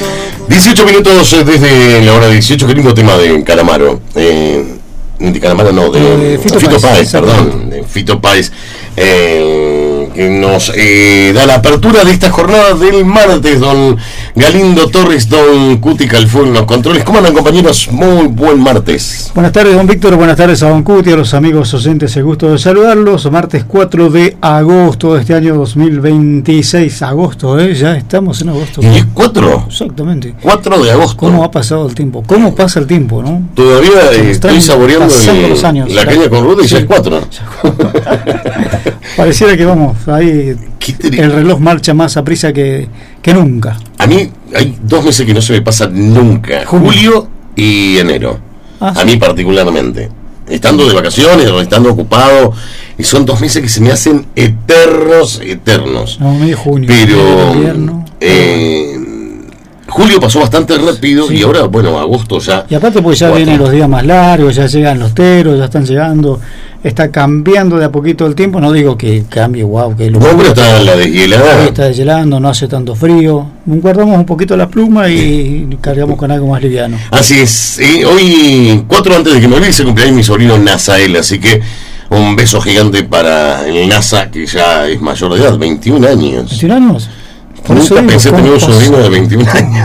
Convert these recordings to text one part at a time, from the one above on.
18 minutos desde la hora 18, qué lindo tema de Calamaro. De Calamaro no, de Fito Páez, perdón, de Fito Páez, que nos da la apertura de esta jornada del martes. Don Galindo Torres, don Cuti Calfón en los controles. ¿Cómo andan, compañeros? Muy buen martes. Buenas tardes, don Víctor, buenas tardes a don Cuti, a los amigos oyentes, el gusto de saludarlos. Martes 4 de agosto de este año 2026. Agosto, ya estamos en agosto. ¿Y es 4? Exactamente. 4 de agosto. ¿Cómo ha pasado el tiempo? ¿Cómo pasa el tiempo, no? Todavía estoy saboreando los años, la caña con ruda y sí. Ya es 4. Pareciera que vamos, ahí el reloj marcha más a prisa que nunca. A mí hay 2 meses que no se me pasa nunca, julio y enero. A mí particularmente, estando de vacaciones o estando ocupado, y son 2 meses que se me hacen eternos. No, medio junio. Pero invierno, julio pasó bastante rápido, sí. Y ahora, bueno, agosto ya. Y aparte porque ya 4. Vienen los días más largos, ya llegan los teros, ya están llegando, está cambiando de a poquito el tiempo. No digo que cambie, wow, que no, pero está la deshielada. Está deshielando, no hace tanto frío. Guardamos un poquito la pluma y cargamos con algo más liviano. Así es, hoy 4 antes de que me olvide se cumpleaños mi sobrino Nazael, así que un beso gigante para el Nasa, que ya es mayor de edad, 21 años. ¿21 años? Nunca pensé tener un sobrino de 21 años.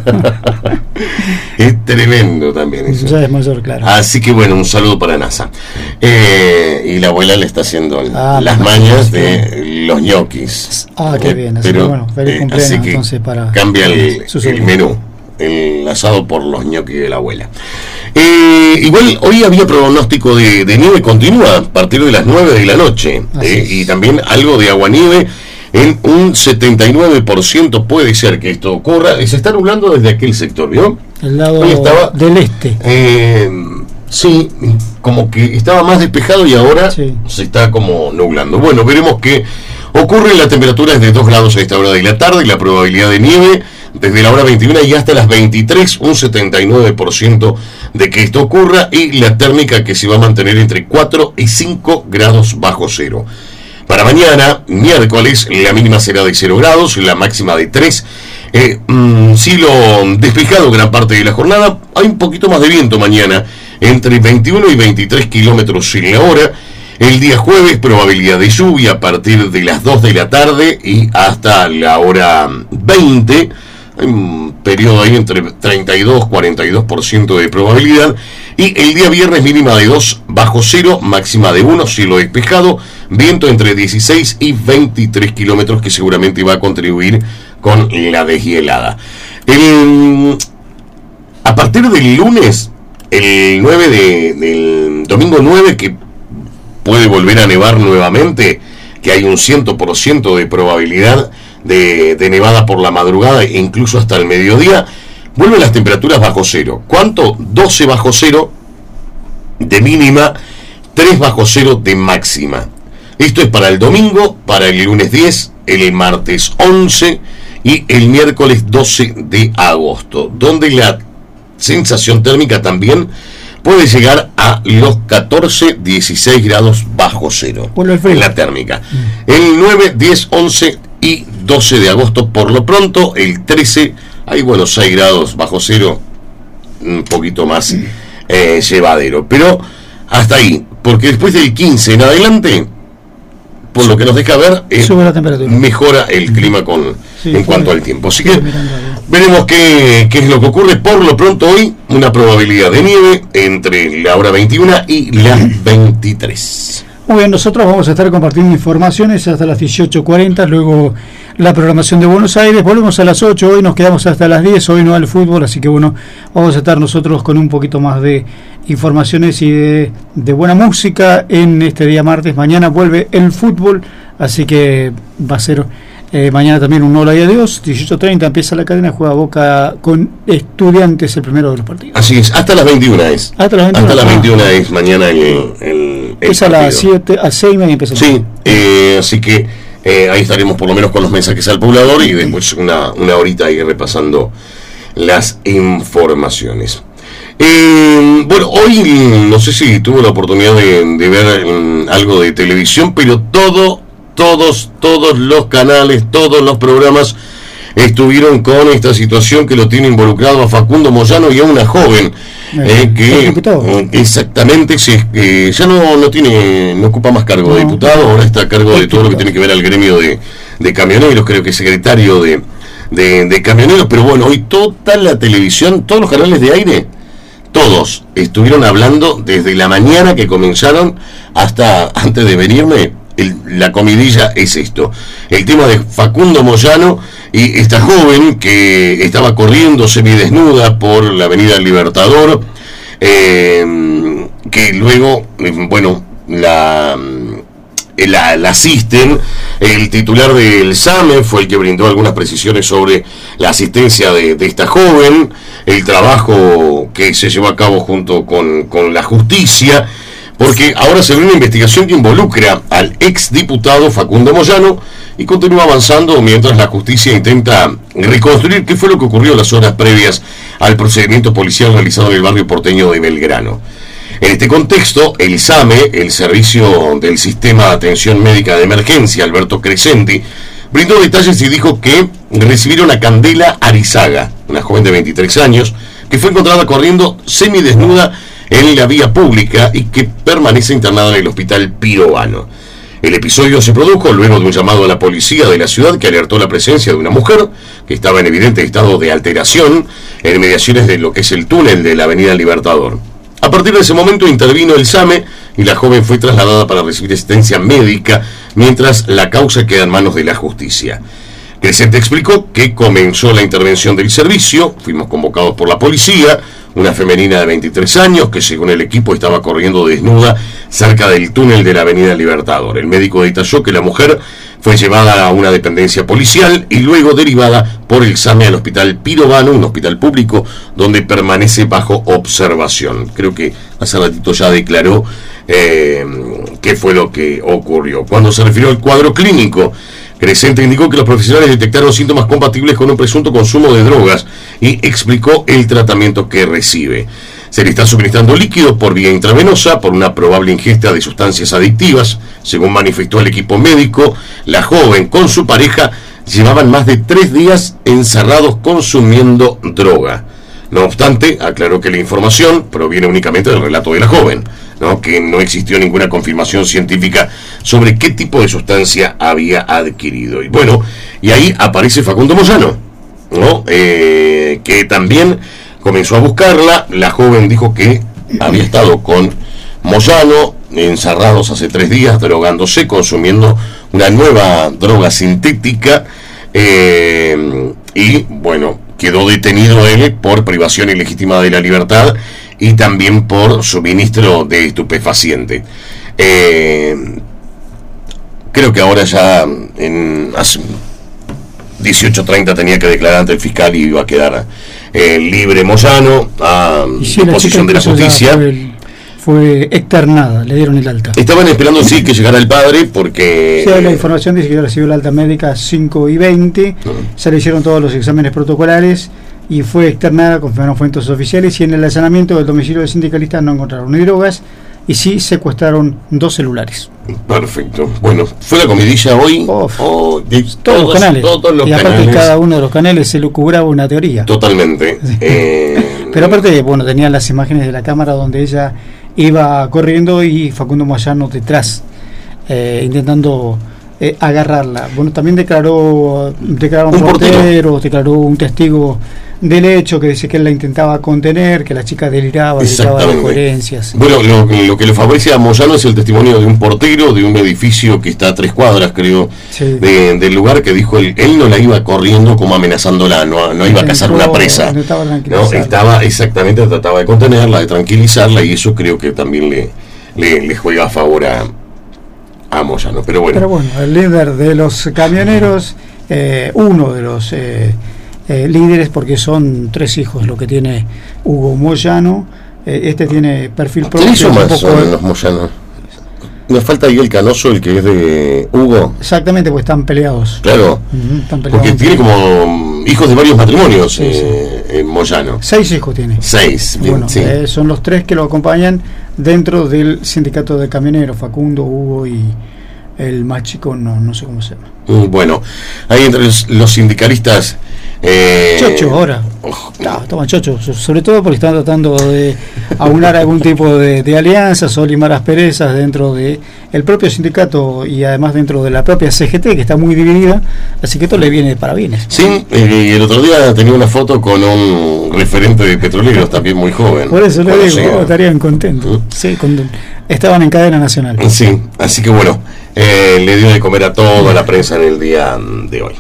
Es tremendo también eso. Ya es mayor, claro. Así que bueno, un saludo para NASA. Y la abuela le está haciendo las mañas de los ñoquis. Qué bien. Así pero, que bueno, feliz cumpleaños así que entonces para... Cambia el menú. El asado por los ñoquis de la abuela. Igual hoy había pronóstico de nieve continua a partir de las 9 de la noche. Y también algo de aguanieve. En un 79% puede ser que esto ocurra. Se está nublando desde aquel sector, ¿vio? El lado del este. Sí, como que estaba más despejado y ahora se está como nublando. Bueno, veremos qué ocurre. La temperatura es de 2 grados a esta hora de la tarde y la probabilidad de nieve desde la hora 21 y hasta las 23, un 79% de que esto ocurra, y la térmica que se va a mantener entre 4 y 5 grados bajo cero. Para mañana, miércoles, la mínima será de 0 grados, la máxima de 3. Cielo despejado gran parte de la jornada. Hay un poquito más de viento mañana, entre 21 y 23 kilómetros en la hora. El día jueves, probabilidad de lluvia a partir de las 2 de la tarde y hasta la hora 20. Hay un periodo ahí entre 32-42% de probabilidad. Y el día viernes, mínima de 2 bajo cero, máxima de 1, cielo despejado, viento entre 16 y 23 kilómetros, que seguramente va a contribuir con la deshielada. A partir del lunes, el 9 del domingo 9, que puede volver a nevar nuevamente, que hay un 100% de probabilidad de nevada por la madrugada e incluso hasta el mediodía. Vuelven las temperaturas bajo cero. ¿Cuánto? 12 bajo cero de mínima, 3 bajo cero de máxima. Esto es para el domingo, para el lunes 10, el martes 11 y el miércoles 12 de agosto, donde la sensación térmica también puede llegar a los 14-16 grados bajo cero. En la térmica. El 9, 10, 11 y 12 de agosto por lo pronto. El 13, hay 6 grados bajo cero, un poquito más llevadero, pero hasta ahí, porque después del 15 en adelante, por lo que nos deja ver, sube la temperatura, mejora el clima en cuanto al tiempo. Así que veremos qué es lo que ocurre. Por lo pronto hoy, una probabilidad de nieve entre la hora 21 y las 23. Muy bien, nosotros vamos a estar compartiendo informaciones hasta las 18:40, luego la programación de Buenos Aires, volvemos a las 8, hoy nos quedamos hasta las 10, hoy no al fútbol, así que bueno, vamos a estar nosotros con un poquito más de informaciones y de buena música en este día martes. Mañana vuelve el fútbol, así que va a ser mañana también un hola y adiós. 18:30 empieza la cadena, juega Boca con Estudiantes, el primero de los partidos. Así es, hasta las 21 es. Hasta las 21 es mañana el empieza a las 7, a 6:30 empieza. Sí, así que ahí estaremos por lo menos con los mensajes al poblador y después una horita ahí repasando las informaciones. Bueno, hoy no sé si tuvo la oportunidad de ver algo de televisión, pero todos los canales, todos los programas estuvieron con esta situación que lo tiene involucrado a Facundo Moyano y a una joven que exactamente ya no ocupa más cargo de diputado, ahora está a cargo de todo lo que tiene que ver al gremio de camioneros, creo que es secretario de camioneros. Pero bueno, hoy toda la televisión, todos los canales de aire, todos estuvieron hablando desde la mañana que comenzaron hasta antes de venirme. La comidilla es esto, el tema de Facundo Moyano y esta joven que estaba corriendo semidesnuda por la avenida Libertador, que luego, bueno, la asisten. El titular del SAME fue el que brindó algunas precisiones sobre la asistencia de esta joven, el trabajo que se llevó a cabo junto con la justicia, porque ahora se ve una investigación que involucra al exdiputado Facundo Moyano y continúa avanzando mientras la justicia intenta reconstruir qué fue lo que ocurrió en las horas previas al procedimiento policial realizado en el barrio porteño de Belgrano. En este contexto, el SAME, el Servicio del Sistema de Atención Médica de Emergencia, Alberto Crescenti, brindó detalles y dijo que recibieron a Candela Arizaga, una joven de 23 años, que fue encontrada corriendo semidesnuda en la vía pública y que permanece internada en el hospital Pirovano. El episodio se produjo luego de un llamado a la policía de la ciudad que alertó la presencia de una mujer que estaba en evidente estado de alteración en inmediaciones de lo que es el túnel de la avenida Libertador. A partir de ese momento intervino el SAME y la joven fue trasladada para recibir asistencia médica mientras la causa queda en manos de la justicia. Crescenti explicó que comenzó la intervención del servicio, fuimos convocados por la policía, una femenina de 23 años que según el equipo estaba corriendo desnuda cerca del túnel de la avenida Libertador. El médico detalló que la mujer fue llevada a una dependencia policial y luego derivada por el SAME al hospital Pirovano, un hospital público donde permanece bajo observación. Creo que hace ratito ya declaró qué fue lo que ocurrió. Cuando se refirió al cuadro clínico, Crescenti indicó que los profesionales detectaron síntomas compatibles con un presunto consumo de drogas y explicó el tratamiento que recibe. Se le está suministrando líquido por vía intravenosa por una probable ingesta de sustancias adictivas. Según manifestó el equipo médico, la joven con su pareja llevaban más de 3 días encerrados consumiendo droga. No obstante, aclaró que la información proviene únicamente del relato de la joven, que no existió ninguna confirmación científica sobre qué tipo de sustancia había adquirido. Y bueno, y ahí aparece Facundo Moyano, que también comenzó a buscarla. La joven dijo que había estado con Moyano encerrados hace 3 días, drogándose, consumiendo una nueva droga sintética, y bueno, quedó detenido él por privación ilegítima de la libertad y también por suministro de estupefaciente. Creo que ahora ya hace 18:30 tenía que declarar ante el fiscal y iba a quedar libre Moyano a disposición de la justicia. Fue externada, le dieron el alta. Estaban esperando que llegara el padre porque... Sí, la información dice que recibió el alta médica a 5:20, se le hicieron todos los exámenes protocolares y fue externada, confirmaron fuentes oficiales, y en el allanamiento del domicilio del sindicalista no encontraron ni drogas y sí secuestraron 2 celulares. Perfecto. Bueno, fue la comidilla hoy. De todos los canales. Y aparte cada uno de los canales se lucubraba una teoría. Totalmente. Pero aparte, bueno, tenían las imágenes de la cámara donde ella iba corriendo y Facundo Moyano detrás, intentando agarrarla. Bueno, también declaró un portero, declaró un testigo del hecho que dice que él la intentaba contener, que la chica deliraba de incoherencias. Bueno, lo que le favorece a Moyano es el testimonio de un portero de un edificio que está a 3 cuadras, creo, del lugar, que dijo él no la iba corriendo como amenazándola, no iba a cazar una presa. Estaba exactamente, trataba de contenerla, de tranquilizarla, y eso creo que también le juega a favor a Moyano. Pero bueno, el líder de los camioneros, uno de los líderes, porque son 3 hijos lo que tiene Hugo Moyano, tiene perfil propio. ¿Qué hizo más son los Moyano? Nos falta ahí el Canoso, el que es de Hugo. Exactamente, pues están peleados. Claro, están peleados, porque tiene como hijos de varios matrimonios, Moyano. 6 hijos tiene. 6, bien, bueno, son los 3 que lo acompañan dentro del sindicato de camioneros, Facundo, Hugo y el más chico, no sé cómo se llama. Bueno, ahí entre los sindicalistas Chocho ahora. Toma chocho, sobre todo porque están tratando de aunar algún tipo de alianzas o limar asperezas dentro de el propio sindicato y además dentro de la propia CGT, que está muy dividida, así que esto le viene para bienes. Sí, el otro día tenía una foto con un referente de petroleros también muy joven. Por eso le digo, estarían contentos. Sí, estaban en cadena nacional. Sí, así que bueno, le dio de comer a toda la prensa en el día de hoy.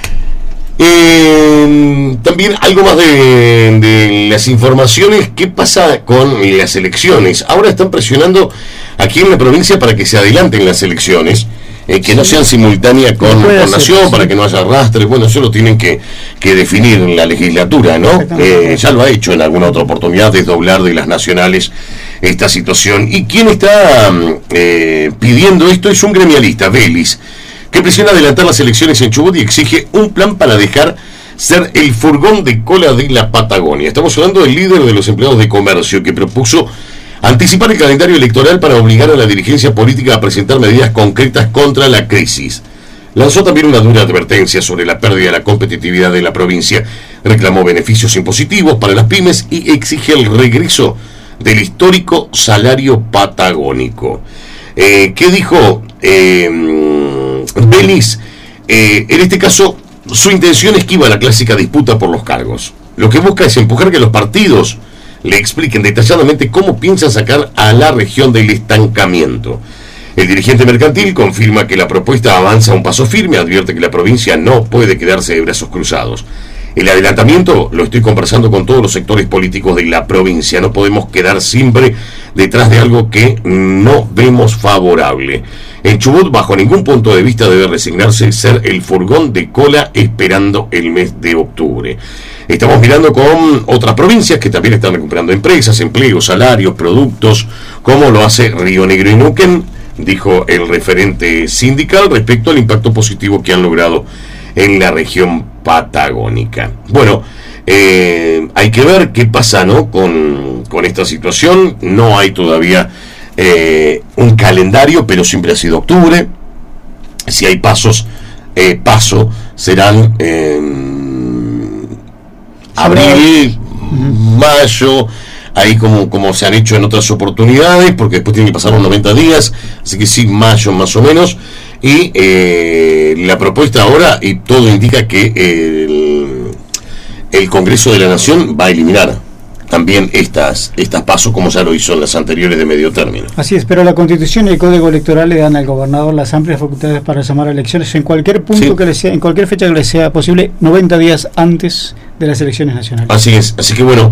También algo más de las informaciones. ¿Qué pasa con las elecciones? Ahora están presionando aquí en la provincia para que se adelanten las elecciones, que no sean simultáneas con Nación, para que no haya arrastre. Bueno, eso lo tienen que definir la legislatura, ¿no? Ya lo ha hecho en alguna otra oportunidad, desdoblar de las nacionales esta situación. Y quien está pidiendo esto es un gremialista, Vélez, que presiona adelantar las elecciones en Chubut y exige un plan para dejar ser el furgón de cola de la Patagonia. Estamos hablando del líder de los empleados de comercio, que propuso anticipar el calendario electoral para obligar a la dirigencia política a presentar medidas concretas contra la crisis. Lanzó también una dura advertencia sobre la pérdida de la competitividad de la provincia, reclamó beneficios impositivos para las pymes y exige el regreso del histórico salario patagónico. ¿Qué dijo Vélez? En este caso, su intención esquiva la clásica disputa por los cargos. Lo que busca es empujar que los partidos le expliquen detalladamente cómo piensan sacar a la región del estancamiento. El dirigente mercantil confirma que la propuesta avanza a un paso firme, advierte que la provincia no puede quedarse de brazos cruzados. El adelantamiento lo estoy conversando con todos los sectores políticos de la provincia. No podemos quedar siempre detrás de algo que no vemos favorable. En Chubut, bajo ningún punto de vista, debe resignarse ser el furgón de cola esperando el mes de octubre. Estamos mirando con otras provincias que también están recuperando empresas, empleos, salarios, productos, como lo hace Río Negro y Neuquén, dijo el referente sindical respecto al impacto positivo que han logrado en la región patagónica. Bueno, hay que ver qué pasa, ¿no?, con esta situación. No hay todavía un calendario, pero siempre ha sido octubre. Si hay pasos, serán abril, mayo, ahí como se han hecho en otras oportunidades, porque después tienen que pasar los 90 días, así que sí, mayo más o menos. Y la propuesta ahora, y todo indica que el Congreso de la Nación va a eliminar también estas pasos, como ya lo hizo en las anteriores de medio término. Así es, pero la Constitución y el Código Electoral le dan al gobernador las amplias facultades para llamar a elecciones en cualquier punto que le sea, en cualquier fecha que le sea posible, 90 días antes de las elecciones nacionales. Así es, así que bueno,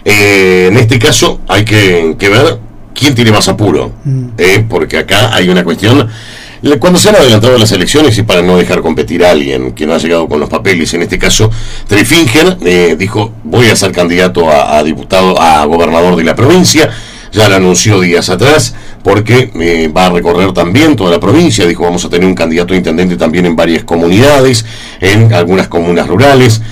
en este caso hay que ver quién tiene más apuro, porque acá hay una cuestión. Cuando se han adelantado las elecciones y para no dejar competir a alguien que no ha llegado con los papeles, en este caso Trefinger, dijo: voy a ser candidato a diputado, a gobernador de la provincia. Ya lo anunció días atrás, porque va a recorrer también toda la provincia. Dijo: vamos a tener un candidato a intendente también en varias comunidades, en algunas comunas rurales.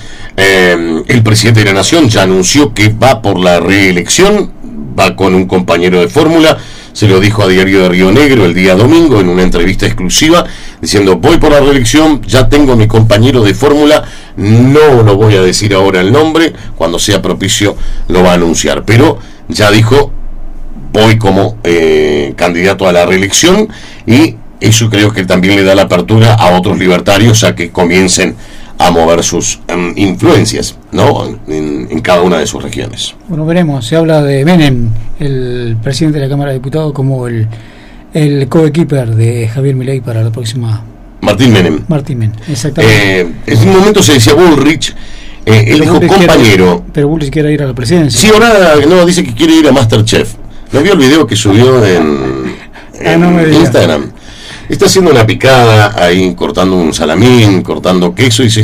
El presidente de la Nación ya anunció que va por la reelección, va con un compañero de fórmula. Se lo dijo a Diario de Río Negro el día domingo en una entrevista exclusiva, diciendo: voy por la reelección, ya tengo a mi compañero de fórmula, no lo voy a decir ahora el nombre, cuando sea propicio lo va a anunciar, pero ya dijo: voy como candidato a la reelección, y eso creo que también le da la apertura a otros libertarios a que comiencen a mover sus influencias, ¿no?, en cada una de sus regiones. Bueno, veremos. Se habla de Menem, el presidente de la Cámara de Diputados, como el coequiper de Javier Milei para la próxima. Martín Menem, exactamente. En un momento se decía Bullrich, él dijo compañero. Pero Bullrich quiere ir a la presidencia. Sí, ahora no, dice que quiere ir a MasterChef. ¿No vio el video que subió en Instagram? Está haciendo una picada ahí, cortando un salamín, cortando queso, y dice: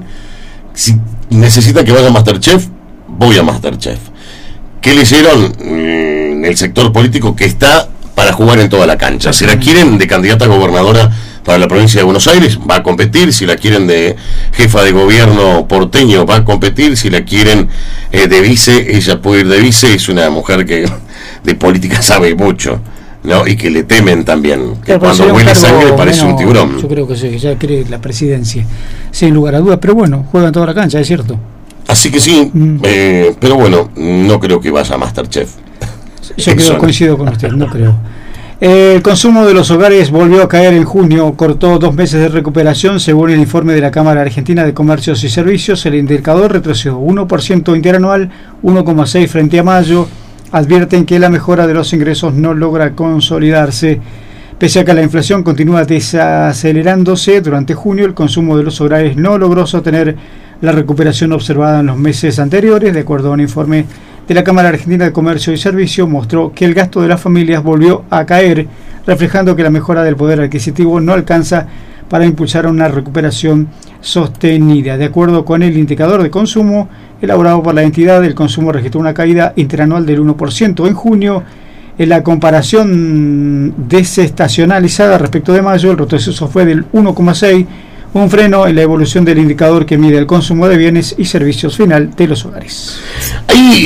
si necesita que vaya a MasterChef, voy a MasterChef. ¿Qué le hicieron en el sector político? Que está para jugar en toda la cancha. Si la quieren de candidata a gobernadora para la provincia de Buenos Aires, va a competir. Si la quieren de jefa de gobierno porteño, va a competir. Si la quieren de vice, ella puede ir de vice. Es una mujer que de política sabe mucho, ¿no? Y que le temen también, que cuando huele sangre parece un tiburón. Yo creo que sí, ya quiere la presidencia. sin lugar a dudas, pero bueno, juega en toda la cancha, es cierto. Así que sí, pero bueno, no creo que vaya a MasterChef. Yo coincido con usted, no creo. El consumo de los hogares volvió a caer en junio, cortó 2 meses de recuperación según el informe de la Cámara Argentina de Comercios y Servicios. El indicador retrocedió 1% interanual, 1,6% frente a mayo. Advierten que la mejora de los ingresos no logra consolidarse. Pese a que la inflación continúa desacelerándose, durante junio el consumo de los hogares no logró sostener la recuperación observada en los meses anteriores. De acuerdo a un informe de la Cámara Argentina de Comercio y Servicio, mostró que el gasto de las familias volvió a caer, reflejando que la mejora del poder adquisitivo no alcanza para impulsar una recuperación sostenida. De acuerdo con el indicador de consumo elaborado por la entidad, el consumo registró una caída interanual del 1% en junio. En la comparación desestacionalizada respecto de mayo, el retroceso fue del 1,6%, un freno en la evolución del indicador que mide el consumo de bienes y servicios final de los hogares. Ahí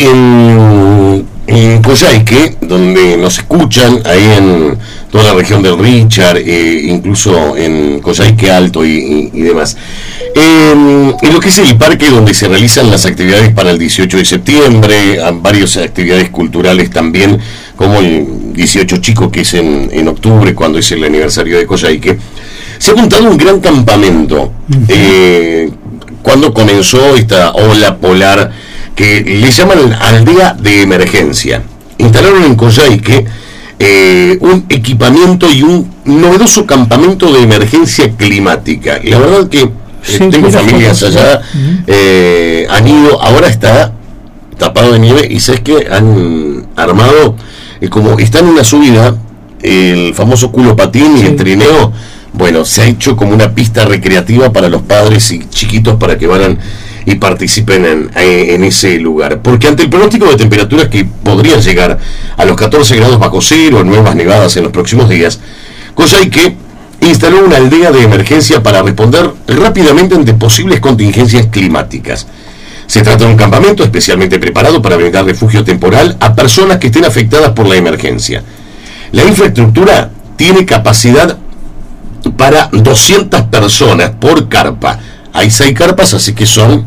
en Coyhaique, donde nos escuchan, ahí en toda la región del Richard, incluso en Coyhaique Alto y demás, en lo que es el parque donde se realizan las actividades para el 18 de septiembre, varias actividades culturales también, como el 18 Chico, que es en octubre, cuando es el aniversario de Coyhaique. Se ha montado un gran campamento cuando comenzó esta ola polar que le llaman aldea de emergencia. Instalaron en Coyhaique un equipamiento y un novedoso campamento de emergencia climática. Y la verdad que tengo familias allá, han ido, ahora está tapado de nieve y sabes que han armado, como está en una subida, el famoso culo patín y el trineo. Bueno, se ha hecho como una pista recreativa para los padres y chiquitos para que vayan y participen en ese lugar. Porque ante el pronóstico de temperaturas que podrían llegar a los 14 grados bajo cero, nuevas nevadas en los próximos días, Coyhaique instaló una aldea de emergencia para responder rápidamente ante posibles contingencias climáticas. Se trata de un campamento especialmente preparado para brindar refugio temporal a personas que estén afectadas por la emergencia. La infraestructura tiene capacidad para 200 personas por carpa. Hay 6 carpas, así que son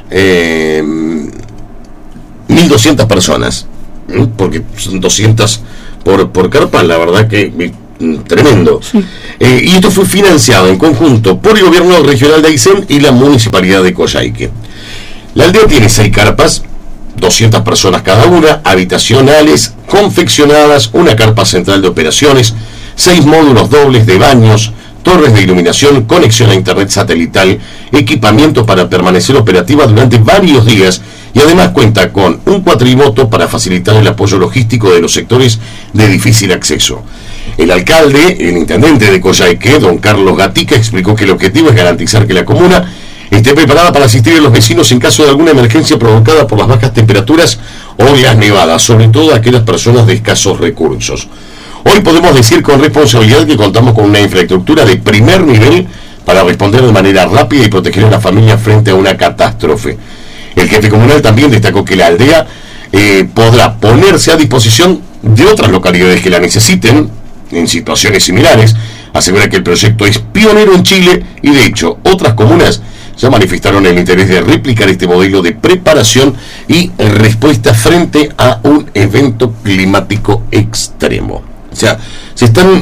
1.200 personas, porque son 200 por carpa, la verdad que tremendo. Sí. Y esto fue financiado en conjunto por el gobierno regional de Aysén y la municipalidad de Coyhaique. La aldea tiene 6 carpas, 200 personas cada una, habitacionales, confeccionadas, una carpa central de operaciones, 6 módulos dobles de baños, torres de iluminación, conexión a internet satelital, equipamiento para permanecer operativa durante varios días y además cuenta con un cuatrimoto para facilitar el apoyo logístico de los sectores de difícil acceso. El alcalde, el intendente de Coyhaique, don Carlos Gatica, explicó que el objetivo es garantizar que la comuna esté preparada para asistir a los vecinos en caso de alguna emergencia provocada por las bajas temperaturas o las nevadas, sobre todo a aquellas personas de escasos recursos. Hoy podemos decir con responsabilidad que contamos con una infraestructura de primer nivel para responder de manera rápida y proteger a la familia frente a una catástrofe. El jefe comunal también destacó que la aldea podrá ponerse a disposición de otras localidades que la necesiten en situaciones similares. Asegura que el proyecto es pionero en Chile y de hecho otras comunas ya manifestaron el interés de replicar este modelo de preparación y respuesta frente a un evento climático extremo. O sea, se están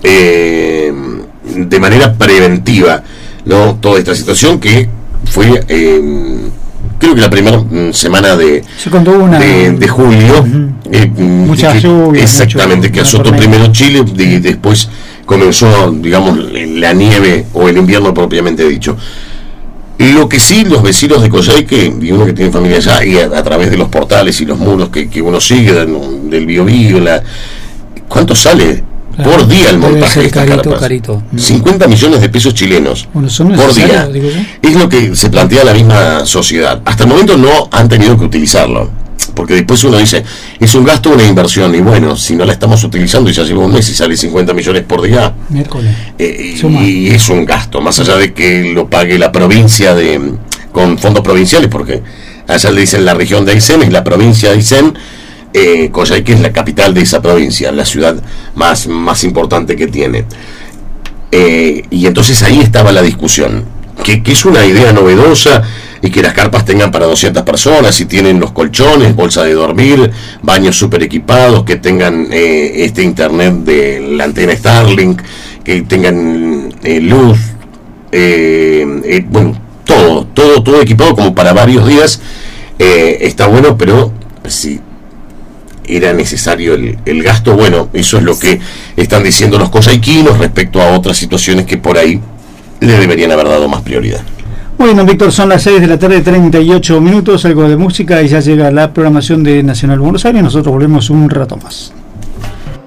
de manera preventiva, ¿no? Toda esta situación que fue, creo que la primera semana de julio, mucha lluvia, exactamente, que azotó primero Chile y después comenzó, digamos, la nieve o el invierno propiamente dicho. Lo que sí, los vecinos de Coyhaique, y uno que tiene familia allá, y a través de los portales y los muros que uno sigue del Biobío, ¿cuánto sale por día el montaje de estas carpas? Carito. 50 millones de pesos chilenos por día. Es lo que se plantea la misma sociedad. Hasta el momento no han tenido que utilizarlo, porque después uno dice, es un gasto o una inversión, y bueno, si no la estamos utilizando y ya lleva un mes y sale 50 millones por día, y es un gasto, más allá de que lo pague la provincia con fondos provinciales, porque allá le dicen la región de Aysén, es la provincia de Aysén. Coyhaique es la capital de esa provincia, la ciudad más importante que tiene. Y entonces ahí estaba la discusión. que es una idea novedosa, y que las carpas tengan para 200 personas, y tienen los colchones, bolsa de dormir, baños super equipados, que tengan este internet de la antena Starlink, que tengan luz, bueno, todo equipado como para varios días. Está bueno, pero si era necesario el gasto, bueno, eso es lo que están diciendo los cosaiquinos respecto a otras situaciones que por ahí le deberían haber dado más prioridad. Bueno, Víctor, son las 6 de la tarde, 38 minutos, algo de música, y ya llega la programación de Nacional Buenos Aires. Nosotros volvemos un rato más.